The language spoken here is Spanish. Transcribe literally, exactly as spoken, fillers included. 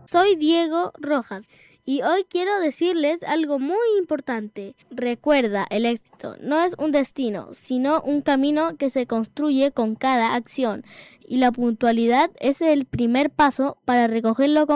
Soy Diego Rojas y hoy quiero decirles algo muy importante. Recuerda, el éxito no es un destino, sino un camino que se construye con cada acción, y la puntualidad es el primer paso para recogerlo con